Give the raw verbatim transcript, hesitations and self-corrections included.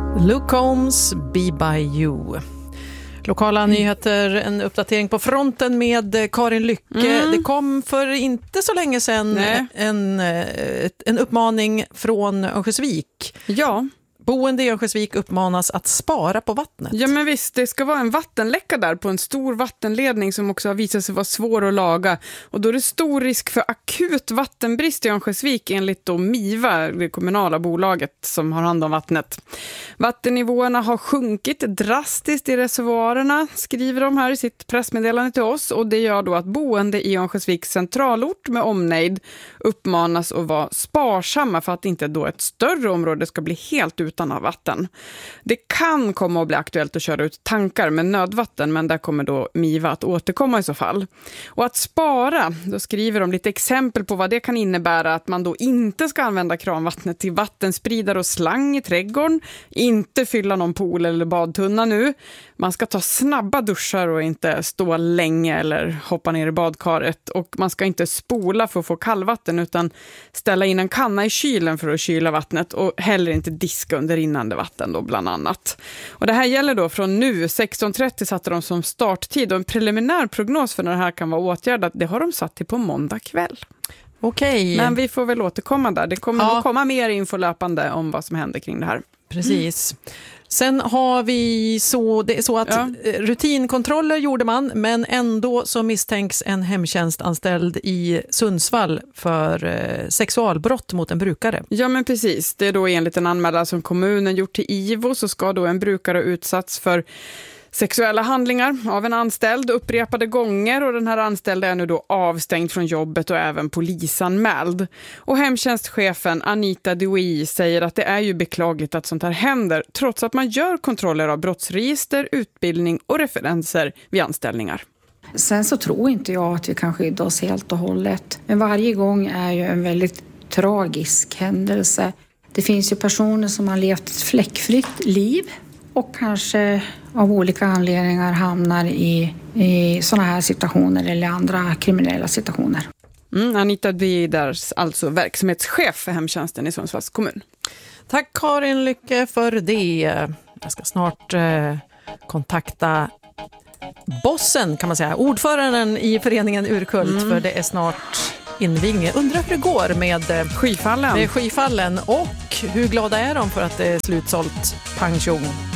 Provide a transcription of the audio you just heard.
Luke Combs, Be By You. Lokala mm. nyheter, en uppdatering på fronten med Karin Lycke. Mm. Det kom för inte så länge sedan en, en uppmaning från Örnsköldsvik. Ja. Boende i Örnsköldsvik uppmanas att spara på vattnet. Ja men visst, det ska vara en vattenläcka där på en stor vattenledning som också har visat sig vara svår att laga. Och då är det stor risk för akut vattenbrist i Örnsköldsvik enligt då MIVA, det kommunala bolaget som har hand om vattnet. Vattennivåerna har sjunkit drastiskt i reservoarerna, skriver de här i sitt pressmeddelande till oss. Och det gör då att boende i Örnsköldsviks centralort med omnejd uppmanas att vara sparsamma för att inte då ett större område ska bli helt utan av vatten. Det kan komma att bli aktuellt att köra ut tankar med nödvatten, men där kommer då MIVA att återkomma i så fall. Och att spara, då skriver de lite exempel på vad det kan innebära, att man då inte ska använda kranvattnet till vattenspridare och slang i trädgården, inte fylla någon pool eller badtunna nu. Man ska ta snabba duschar och inte stå länge eller hoppa ner i badkaret, och man ska inte spola för att få kallvatten utan ställa in en kanna i kylen för att kyla vattnet, och heller inte diska under rinnande vatten då bland annat. Och det här gäller då från nu, sexton trettio satte de som starttid, och en preliminär prognos för när det här kan vara åtgärdat, det har de satt till på måndag kväll. Okej. Men vi får väl återkomma där. Det kommer ja. att komma mer info löpande om vad som händer kring det här. Precis. Mm. Sen har vi så, det är så att ja. rutinkontroller gjorde man, men ändå så misstänks en hemtjänstanställd i Sundsvall för eh, sexualbrott mot en brukare. Ja men precis, det är då enligt en anmälan som kommunen gjort till I V O, så ska då en brukare utsatts för sexuella handlingar av en anställd upprepade gånger, och den här anställda är nu då avstängd från jobbet och även polisanmäld. Och hemtjänstchefen Anita Dewey säger att det är ju beklagligt att sånt här händer, trots att man gör kontroller av brottsregister, utbildning och referenser vid anställningar. Sen så tror inte jag att vi kan skydda oss helt och hållet. Men varje gång är ju en väldigt tragisk händelse. Det finns ju personer som har levt ett fläckfritt liv och kanske av olika anledningar hamnar i, i såna här situationer eller andra kriminella situationer. Mm, Anita Didars, alltså verksamhetschef för hemtjänsten i Sundsvalls kommun. Tack Karin Lycke för det. Jag ska snart eh, kontakta bossen kan man säga, ordföranden i föreningen Urkult, mm. för det är snart invigning. Undrar hur det går med Skyfallen. med Skyfallen och hur glada är de för att det är slutsålt pang tjong.